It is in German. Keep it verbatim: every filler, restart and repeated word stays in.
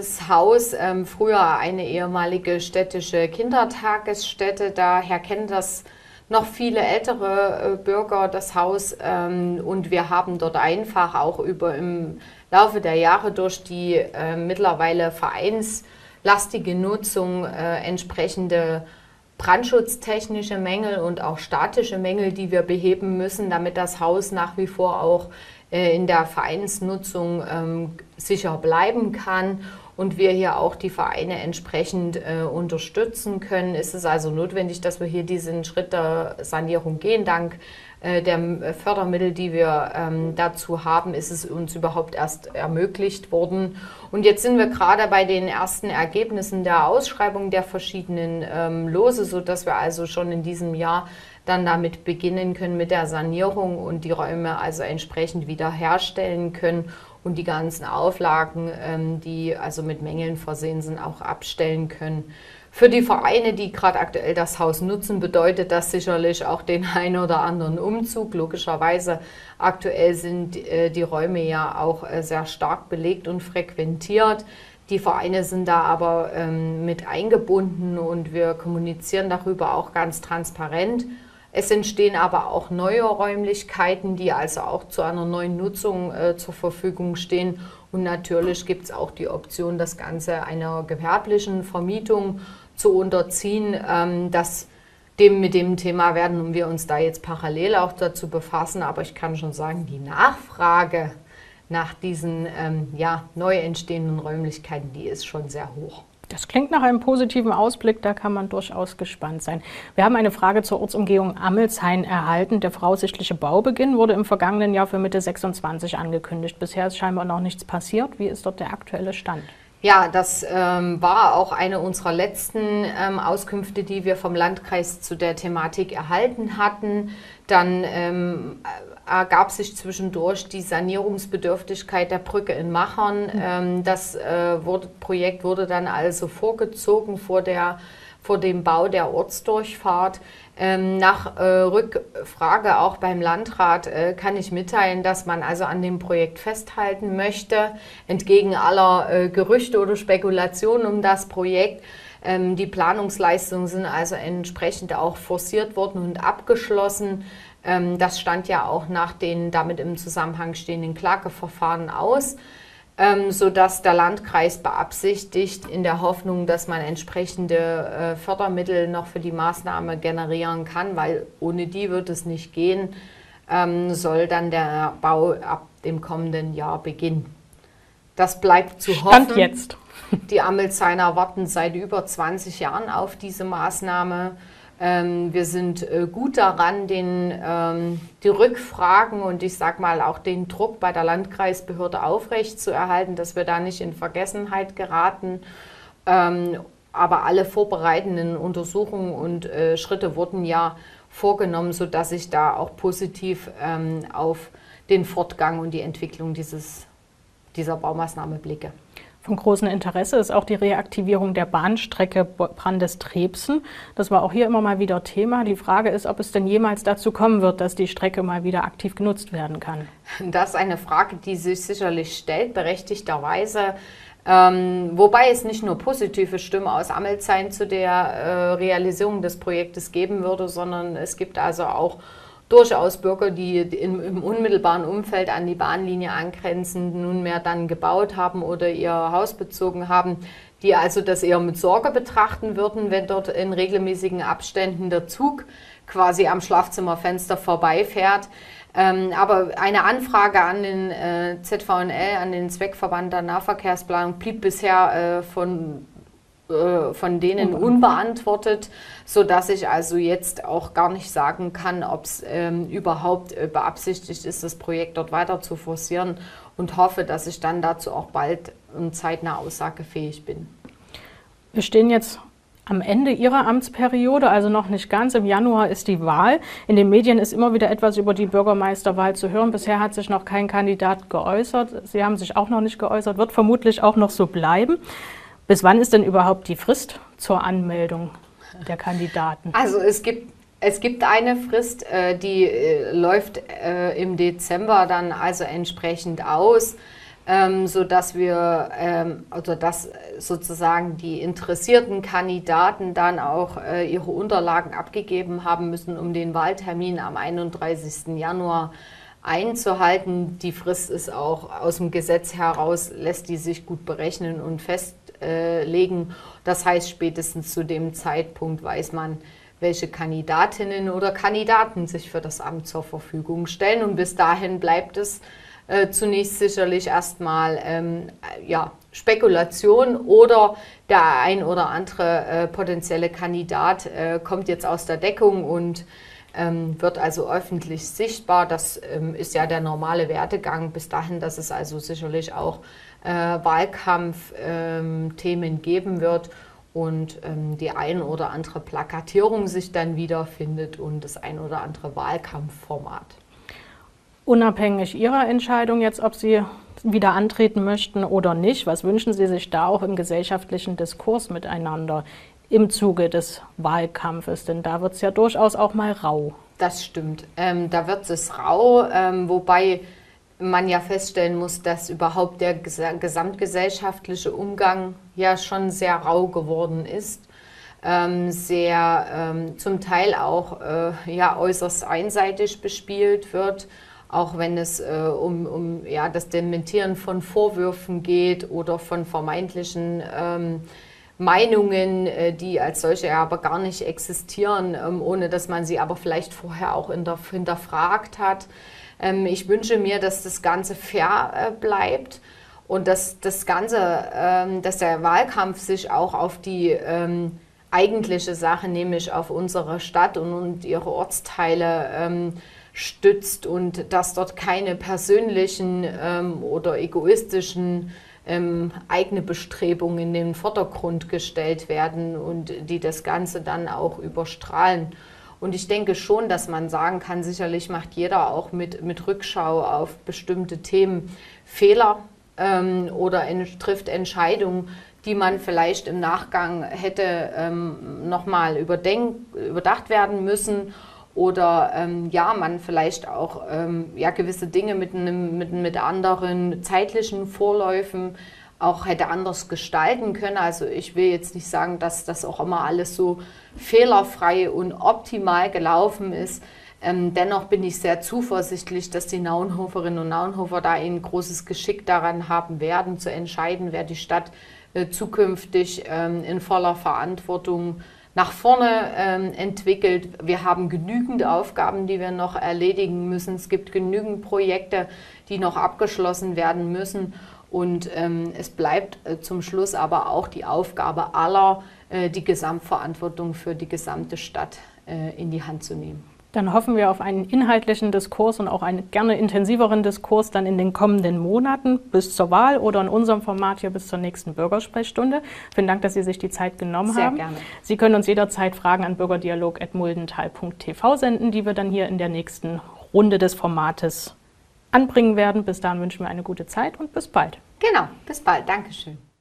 dieses Haus ähm, früher eine ehemalige städtische Kindertagesstätte. Daher kennen das noch viele ältere äh, Bürger, das Haus. Ähm, und wir haben dort einfach auch über im Laufe der Jahre durch die äh, mittlerweile vereinslastige Nutzung äh, entsprechende brandschutztechnische Mängel und auch statische Mängel, die wir beheben müssen, damit das Haus nach wie vor auch äh, in der Vereinsnutzung ähm, sicher bleiben kann und wir hier auch die Vereine entsprechend äh, unterstützen können. Ist es also notwendig, dass wir hier diesen Schritt der Sanierung gehen. Dank äh, der Fördermittel, die wir ähm, dazu haben, ist es uns überhaupt erst ermöglicht worden. Und jetzt sind wir gerade bei den ersten Ergebnissen der Ausschreibung der verschiedenen ähm, Lose, sodass wir also schon in diesem Jahr dann damit beginnen können mit der Sanierung und die Räume also entsprechend wiederherstellen können und die ganzen Auflagen, ähm, die also mit Mängeln versehen sind, auch abstellen können. Für die Vereine, die gerade aktuell das Haus nutzen, bedeutet das sicherlich auch den einen oder anderen Umzug. Logischerweise aktuell sind äh, die Räume ja auch äh, sehr stark belegt und frequentiert. Die Vereine sind da aber ähm, mit eingebunden und wir kommunizieren darüber auch ganz transparent. Es entstehen aber auch neue Räumlichkeiten, die also auch zu einer neuen Nutzung äh, zur Verfügung stehen. Und natürlich gibt es auch die Option, das Ganze einer gewerblichen Vermietung zu unterziehen. Ähm, das, dem, mit dem Thema werden wir uns da jetzt parallel auch dazu befassen. Aber ich kann schon sagen, die Nachfrage nach diesen ähm, ja, neu entstehenden Räumlichkeiten, die ist schon sehr hoch. Das klingt nach einem positiven Ausblick, da kann man durchaus gespannt sein. Wir haben eine Frage zur Ortsumgehung Amelshain erhalten. Der voraussichtliche Baubeginn wurde im vergangenen Jahr für Mitte sechsundzwanzig angekündigt. Bisher ist scheinbar noch nichts passiert. Wie ist dort der aktuelle Stand? Ja, das ähm, war auch eine unserer letzten ähm, Auskünfte, die wir vom Landkreis zu der Thematik erhalten hatten. Dann ähm, ergab sich zwischendurch die Sanierungsbedürftigkeit der Brücke in Machern. Ähm, das äh, wurde, Projekt wurde dann also vorgezogen vor, der, vor dem Bau der Ortsdurchfahrt. Ähm, nach äh, Rückfrage auch beim Landrat äh, kann ich mitteilen, dass man also an dem Projekt festhalten möchte, entgegen aller äh, Gerüchte oder Spekulationen um das Projekt. Ähm, die Planungsleistungen sind also entsprechend auch forciert worden und abgeschlossen. Ähm, das stand ja auch nach den damit im Zusammenhang stehenden Klageverfahren aus, ähm, sodass der Landkreis beabsichtigt, in der Hoffnung, dass man entsprechende äh, Fördermittel noch für die Maßnahme generieren kann, weil ohne die wird es nicht gehen, ähm, soll dann der Bau ab dem kommenden Jahr beginnen. Das bleibt zu hoffen. Stand jetzt. Die Amelshainer warten seit über zwanzig Jahren auf diese Maßnahme. Ähm, wir sind äh, gut daran, den, ähm, die Rückfragen und ich sag mal auch den Druck bei der Landkreisbehörde aufrechtzuerhalten, dass wir da nicht in Vergessenheit geraten. Ähm, aber alle vorbereitenden Untersuchungen und äh, Schritte wurden ja vorgenommen, sodass ich da auch positiv ähm, auf den Fortgang und die Entwicklung dieses, dieser Baumaßnahme blicke. Von großem Interesse ist auch die Reaktivierung der Bahnstrecke Brandes-Trebsen. Das war auch hier immer mal wieder Thema. Die Frage ist, ob es denn jemals dazu kommen wird, dass die Strecke mal wieder aktiv genutzt werden kann. Das ist eine Frage, die sich sicherlich stellt, berechtigterweise. Ähm, wobei es nicht nur positive Stimmen aus Amelshain zu der äh, Realisierung des Projektes geben würde, sondern es gibt also auch durchaus Bürger, die im, im unmittelbaren Umfeld an die Bahnlinie angrenzend nunmehr dann gebaut haben oder ihr Haus bezogen haben, die also das eher mit Sorge betrachten würden, wenn dort in regelmäßigen Abständen der Zug quasi am Schlafzimmerfenster vorbeifährt. Ähm, aber eine Anfrage an den äh, Z V N L, an den Zweckverband der Nahverkehrsplanung, blieb bisher äh, von von denen unbeantwortet, sodass ich also jetzt auch gar nicht sagen kann, ob es ähm, überhaupt äh, beabsichtigt ist, das Projekt dort weiter zu forcieren und hoffe, dass ich dann dazu auch bald und zeitnah aussagefähig bin. Wir stehen jetzt am Ende Ihrer Amtsperiode, also noch nicht ganz. Im Januar ist die Wahl. In den Medien ist immer wieder etwas über die Bürgermeisterwahl zu hören. Bisher hat sich noch kein Kandidat geäußert. Sie haben sich auch noch nicht geäußert, wird vermutlich auch noch so bleiben. Bis wann ist denn überhaupt die Frist zur Anmeldung der Kandidaten? Also es gibt, es gibt eine Frist, äh, die äh, läuft äh, im Dezember dann also entsprechend aus. ähm, sodass wir, ähm, also dass sozusagen die interessierten Kandidaten dann auch äh, ihre Unterlagen abgegeben haben müssen, um den Wahltermin am einunddreißigsten Januar einzuhalten. Die Frist ist auch aus dem Gesetz heraus, lässt die sich gut berechnen und festlegen. Das heißt, spätestens zu dem Zeitpunkt weiß man, welche Kandidatinnen oder Kandidaten sich für das Amt zur Verfügung stellen. Und bis dahin bleibt es äh, zunächst sicherlich erstmal ähm, ja, Spekulation oder der ein oder andere äh, potenzielle Kandidat äh, kommt jetzt aus der Deckung und ähm, wird also öffentlich sichtbar. Das ähm, ist ja der normale Werdegang bis dahin, dass es also sicherlich auch äh, Wahlkampfthemen ähm, geben wird und ähm, die ein oder andere Plakatierung sich dann wiederfindet und das ein oder andere Wahlkampfformat. Unabhängig Ihrer Entscheidung jetzt, ob Sie wieder antreten möchten oder nicht, was wünschen Sie sich da auch im gesellschaftlichen Diskurs miteinander im Zuge des Wahlkampfes? Denn da wird es ja durchaus auch mal rau. Das stimmt. Ähm, da wird es rau, ähm, wobei man ja feststellen muss, dass überhaupt der gesamtgesellschaftliche Umgang ja schon sehr rau geworden ist, ähm, sehr ähm, zum Teil auch äh, ja, äußerst einseitig bespielt wird, auch wenn es äh, um, um ja, das Dementieren von Vorwürfen geht oder von vermeintlichen ähm, Meinungen, äh, die als solche aber gar nicht existieren, ähm, ohne dass man sie aber vielleicht vorher auch in der, hinterfragt hat. Ich wünsche mir, dass das Ganze fair bleibt und dass das Ganze, dass der Wahlkampf sich auch auf die eigentliche Sache, nämlich auf unsere Stadt und ihre Ortsteile stützt und dass dort keine persönlichen oder egoistischen eigene Bestrebungen in den Vordergrund gestellt werden und die das Ganze dann auch überstrahlen. Und ich denke schon, dass man sagen kann, sicherlich macht jeder auch mit, mit Rückschau auf bestimmte Themen Fehler ähm, oder en, trifft Entscheidungen, die man vielleicht im Nachgang hätte ähm, nochmal überdacht werden müssen. Oder ähm, ja, man vielleicht auch ähm, ja, gewisse Dinge mit, einem, mit, mit anderen zeitlichen Vorläufen auch hätte anders gestalten können. Also ich will jetzt nicht sagen, dass das auch immer alles so fehlerfrei und optimal gelaufen ist. Ähm, dennoch bin ich sehr zuversichtlich, dass die Naunhoferinnen und Naunhofer da ein großes Geschick daran haben werden, zu entscheiden, wer die Stadt äh, zukünftig ähm, in voller Verantwortung nach vorne ähm, entwickelt. Wir haben genügend Aufgaben, die wir noch erledigen müssen. Es gibt genügend Projekte, die noch abgeschlossen werden müssen. Und ähm, es bleibt äh, zum Schluss aber auch die Aufgabe aller, äh, die Gesamtverantwortung für die gesamte Stadt äh, in die Hand zu nehmen. Dann hoffen wir auf einen inhaltlichen Diskurs und auch einen gerne intensiveren Diskurs dann in den kommenden Monaten bis zur Wahl oder in unserem Format hier bis zur nächsten Bürgersprechstunde. Vielen Dank, dass Sie sich die Zeit genommen Sehr haben. Gerne. Sie können uns jederzeit Fragen an bürgerdialog at muldental punkt t v senden, die wir dann hier in der nächsten Runde des Formates anbringen werden. Bis dahin wünschen wir eine gute Zeit und bis bald. Genau, bis bald. Dankeschön.